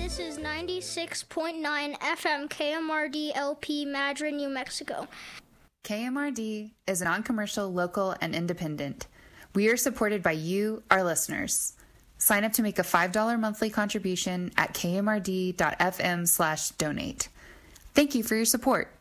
This is 96.9 FM KMRD LP Madrid, New Mexico. KMRD is non-commercial, local, and independent. We are supported by you, our listeners. Sign up to make a $5 monthly contribution at kmrd.fm/donate. Thank you for your support.